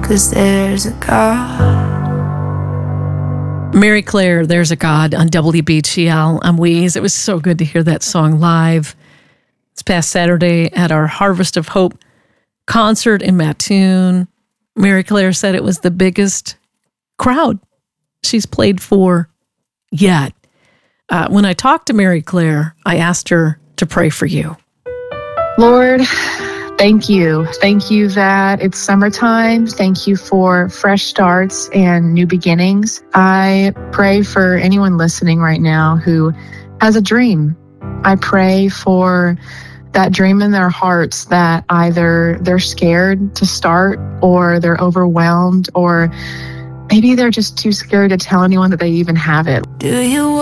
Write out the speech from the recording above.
'cause there's a God. Mary Claire, There's a God on WBGL. I'm Weeze. It was so good to hear that song live. This past Saturday at our Harvest of Hope concert in Mattoon, Mary Claire said it was the biggest crowd she's played for yet. When I talked to Mary Claire, I asked her to pray for you. Lord, thank you. Thank you that it's summertime. Thank you for fresh starts and new beginnings. I pray for anyone listening right now who has a dream. I pray for that dream in their hearts that either they're scared to start or they're overwhelmed or maybe they're just too scared to tell anyone that they even have it. Do you